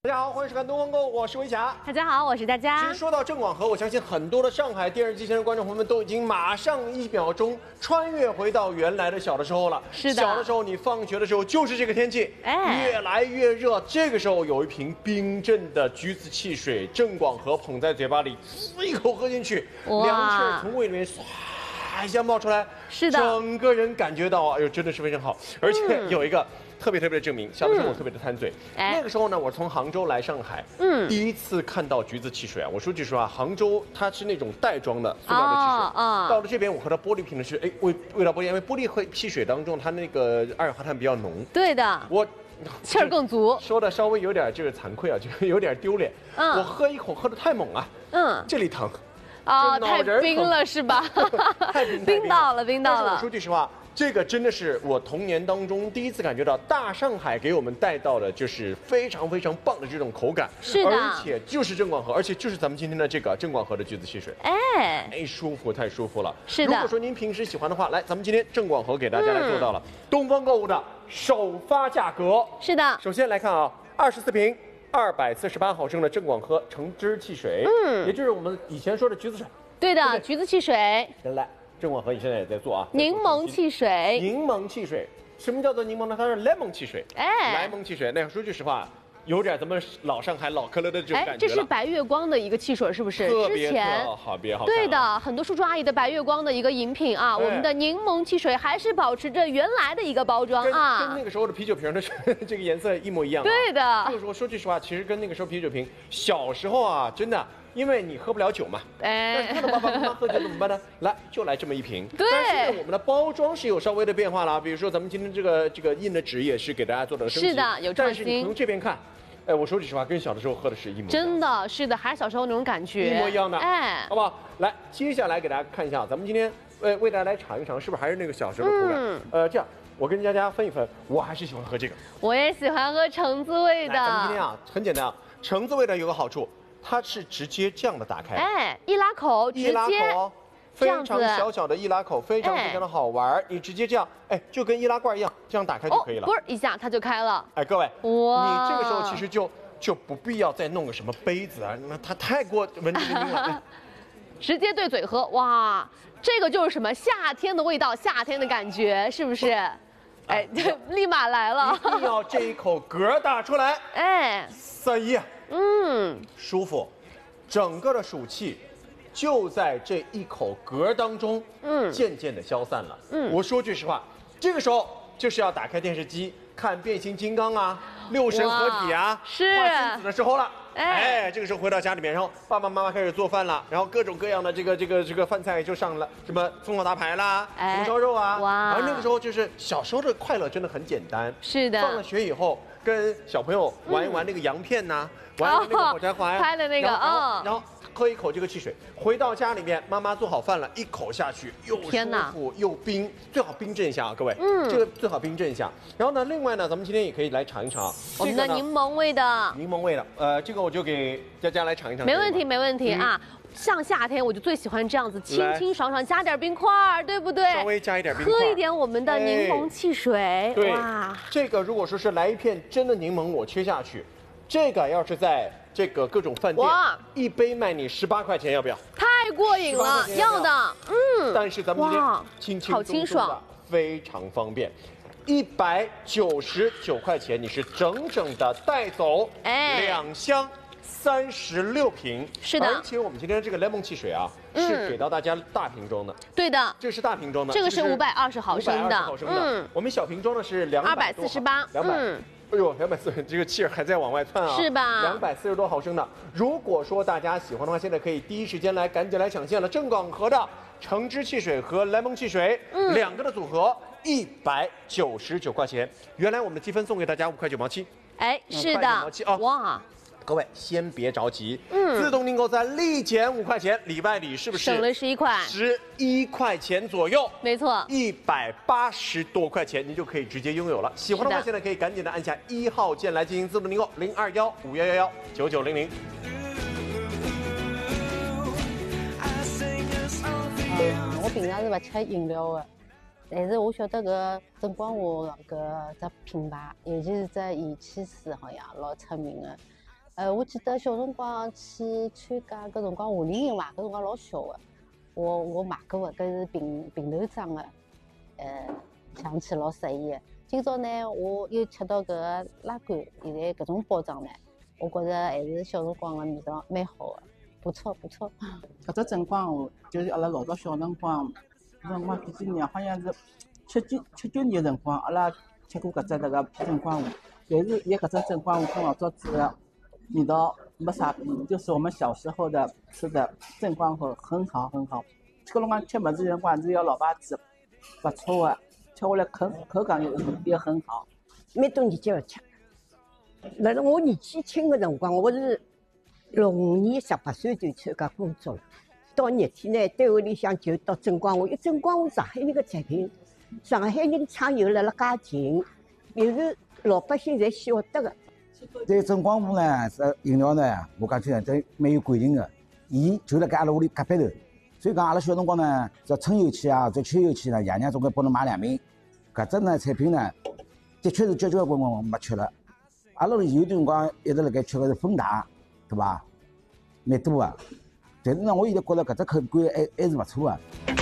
大家好，欢迎收看东方购物，我是维霞。 大家好，我是佳佳。 其实说到郑广和，我相信很多的上海电视机前的观众朋友们都已经马上1秒钟穿越回到原来的小的时候了。 是的， 小的时候你放学的时候就是这个天气，越来越热。这个时候有一瓶冰镇的橘子汽水，郑广和捧在嘴巴里，一口喝进去，凉气儿从胃里面唰一下冒出来， 是的， 整个人感觉到哎呦真的是非常好，而且有一个。特别的证明，小的时候我特别的贪嘴。那个时候呢，我从杭州来上海，第一次看到橘子汽水啊。我说句实话，杭州它是那种袋装的塑料的汽水，到了这边我喝到玻璃瓶的是，哎，味道不一样，因为玻璃汽水当中它那个二氧化碳比较浓。 对的， 我气儿更足。 说的稍微有点这个惭愧啊，就有点丢脸。我喝一口喝的太猛啊，这里疼。 太冰了是吧？ 太冰到了，冰到了。 但是我说句实话。这个真的是我童年当中第一次感觉到大上海给我们带到的，就是非常非常棒的这种口感。 是的， 而且就是郑广和，而且就是咱们今天的这个郑广和的橘子汽水。哎，舒服，太舒服了。 是的。 如果说您平时喜欢的话，来，咱们今天郑广和给大家来做到了东方购物的首发价格。 是的。 首先来看啊，24瓶248毫升的郑广和橙汁汽水，也就是我们以前说的橘子水。 对的，橘子汽水。 来。郑广和你现在也在做啊， 柠檬汽水。 柠檬汽水，什么叫做柠檬呢？它是 lemon 汽水。lemon 汽水，那说句实话，有点咱们老上海老可乐的这种感觉了。 这是白月光的一个汽水，是不是？ 特别好，别好。 对的，很多叔叔阿姨的白月光的一个饮品啊，我们的柠檬汽水还是保持着原来的一个包装啊， 跟那个时候的啤酒瓶的这个颜色一模一样。 对的。 这个时候说句实话，其实跟那个时候啤酒瓶，小时候啊，真的。因为你喝不了酒嘛，但是看到爸爸妈妈喝酒怎么办呢？来，就来这么一瓶。 对。 但是现在我们的包装是有稍微的变化了，比如说咱们今天这个印的纸也是给大家做了升级。 是的，有创新。 但是你从这边看，哎，我说句实话，跟小的时候喝的是一模一样。 真的是的，还是小时候那种感觉， 一模一样的。好不好？来，接下来给大家看一下，咱们今天为大家来尝一尝，是不是还是那个小时候的口感？这样。我跟大家分一分，我还是喜欢喝这个。 我也喜欢喝橙子味的。 咱们今天啊，很简单啊，橙子味的有个好处。它是直接这样的打开， 一拉口，直接非常小的易拉口，非常非常的好玩。你直接这样，就跟易拉罐一样，这样打开就可以了。 啵一下它就开了。 各位，你这个时候其实就不必要再弄个什么杯子啊，那它太过文质彬彬了。 直接对嘴喝，哇，这个就是什么夏天的味道，夏天的感觉，是不是？立马来了。 一定要这一口嗝打出来。3-1。舒服，整个的暑气就在这一口嗝当中，渐渐的消散了。我说句实话，这个时候就是要打开电视机看变形金刚啊、六神合体啊、花仙子的时候了。这个时候回到家里面，然后爸爸妈妈开始做饭了，然后各种各样的这个饭菜就上了，什么葱烤大排啦、红烧肉啊。然后那个时候就是小时候的快乐真的很简单。 是的。 放了学以后，跟小朋友玩一玩那个洋片呐。玩那个火柴环， 拍的那个， 然后喝一口这个汽水，回到家里面，妈妈做好饭了，一口下去又舒服又冰，最好冰镇一下啊，各位，这个最好冰镇一下。然后呢，另外呢，咱们今天也可以来尝一尝我们的柠檬味的， 这个我就给佳佳来尝一尝。 没问题啊。像夏天我就最喜欢这样子清清爽爽，加点冰块，对不对？ 稍微加一点冰块， 喝一点我们的柠檬汽水。 哇，这个如果说是来一片真的柠檬，我切下去。这个要是在这个各种饭店，一杯卖你18块钱，要不要？ 太过瘾了，要的。 但是咱们今天轻松的，非常方便，199块钱，你是整整的带走2箱36瓶。 是的。 而且我们今天这个 lemon 汽水啊，是给到大家大瓶装的。 对的， 这是大瓶装的， 这个是520毫升的。 我们小瓶装的是 248。 哎呦，240，这个气儿还在往外窜啊！ 是吧 ？240多毫升的。如果说大家喜欢的话，现在可以第一时间赶紧来抢现了。郑广和的橙汁汽水和lemon汽水，2个的组合199块钱。原来我们的积分送给大家5块9毛7。 是的。哇！ 各位先别着急，自动订购3立减5块钱，里外里是不是省了11块 ？11块钱左右， 没错 ，180多块钱，您就可以直接拥有了。喜欢的话，现在可以赶紧的按下1号键来进行自动订购，02151119900。 我平常是不吃饮料的，但是我晓得个郑广和个只品牌，尤其是这仪器师好像老出名的。 我记得小辰光去参加搿辰光夏令营嘛，搿辰光老小个，我买过个，搿是平头装个，想起老适意个。今朝呢，我又吃到搿个拉罐，现在搿种包装呢，我觉着还是小辰光个味道蛮好个，不错不错。 搿只正光鱼就是阿拉老早小辰光，几几年好像是79年辰光，阿拉吃过搿只那个皮正光鱼，但是伊搿只正光鱼跟老早煮的味道没啥比，就是我们小时候的吃的正光鱼很好很好。搿辰光吃物事辰光是要老爸子，不错的，吃下来口感也很好。 蛮多年纪要吃。辣辣我年纪轻个辰光，我是65年18岁就参加工作了。到热天呢，单位里向就到正光鱼，正光鱼上海人个产品，上海人厂有辣辣介近，又是老百姓侪晓得个。 对正光鱼呢，是饮料呢，我讲起来这蛮有规定的，伊就辣盖阿拉屋里隔壁头，所以讲阿拉小辰光呢，只要春游去啊，只要秋游去呢，爷娘总归帮侬买2瓶。搿只呢产品呢，的确是交交关关没吃了。阿拉有段辰光一直辣盖吃个是丰达，对伐？蛮多啊。但是呢，我现在觉着搿只口感还是勿错啊。